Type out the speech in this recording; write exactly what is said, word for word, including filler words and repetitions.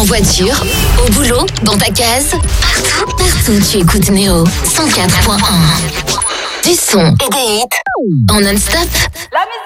En voiture, au boulot, dans ta case, partout, partout tu écoutes Néo. cent quatre point un. Du son et des hits en non-stop.